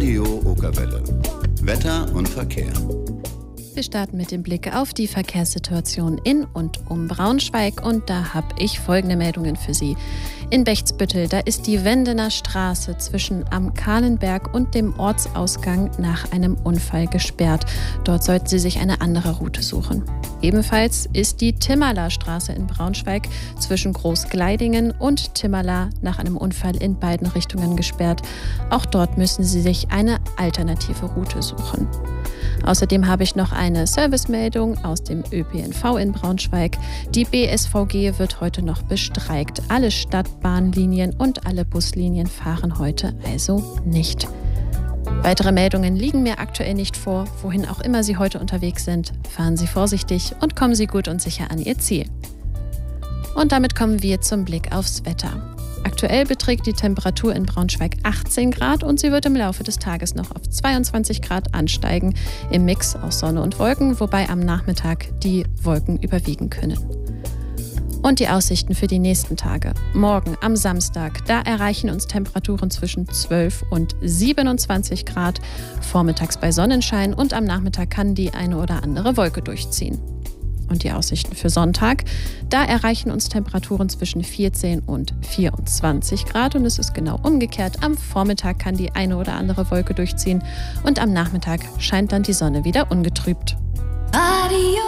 Radio Okerwelle. Wetter und Verkehr. Wir starten mit dem Blick auf die Verkehrssituation in und um Braunschweig und da habe ich folgende Meldungen für Sie. In Bechtsbüttel, da ist die Wendener Straße zwischen Am Kahlenberg und dem Ortsausgang nach einem Unfall gesperrt. Dort sollten Sie sich eine andere Route suchen. Ebenfalls ist die Timmerler Straße in Braunschweig zwischen Großgleidingen und Timmerler nach einem Unfall in beiden Richtungen gesperrt. Auch dort müssen Sie sich eine alternative Route suchen. Außerdem habe ich noch eine Servicemeldung aus dem ÖPNV in Braunschweig. Die BSVG wird heute noch bestreikt. Alle Stadtbahnlinien und alle Buslinien fahren heute also nicht. Weitere Meldungen liegen mir aktuell nicht vor. Wohin auch immer Sie heute unterwegs sind, fahren Sie vorsichtig und kommen Sie gut und sicher an Ihr Ziel. Und damit kommen wir zum Blick aufs Wetter. Aktuell beträgt die Temperatur in Braunschweig 18 Grad und sie wird im Laufe des Tages noch auf 22 Grad ansteigen, im Mix aus Sonne und Wolken, wobei am Nachmittag die Wolken überwiegen können. Und die Aussichten für die nächsten Tage. Morgen am Samstag, da erreichen uns Temperaturen zwischen 12 und 27 Grad, vormittags bei Sonnenschein und am Nachmittag kann die eine oder andere Wolke durchziehen. Und die Aussichten für Sonntag, da erreichen uns Temperaturen zwischen 14 und 24 Grad und es ist genau umgekehrt. Am Vormittag kann die eine oder andere Wolke durchziehen und am Nachmittag scheint dann die Sonne wieder ungetrübt. Radio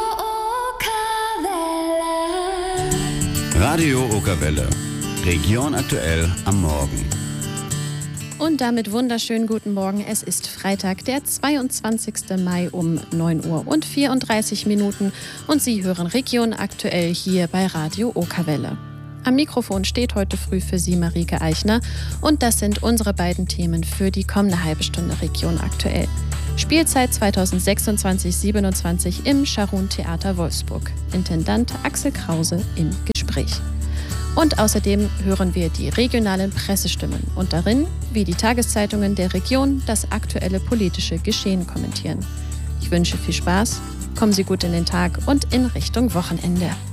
Okerwelle. Radio Okerwelle. Region aktuell am Morgen. Und damit wunderschönen guten Morgen. Es ist Freitag, der 22. Mai um 9:34 Uhr und Sie hören Region aktuell hier bei Radio Okerwelle. Am Mikrofon steht heute früh für Sie Marike Eichner und das sind unsere beiden Themen für die kommende halbe Stunde Region aktuell. Spielzeit 2026/27 im Scharun Theater Wolfsburg. Intendant Axel Krause im Gespräch. Und außerdem hören wir die regionalen Pressestimmen und darin, wie die Tageszeitungen der Region das aktuelle politische Geschehen kommentieren. Ich wünsche viel Spaß, kommen Sie gut in den Tag und in Richtung Wochenende.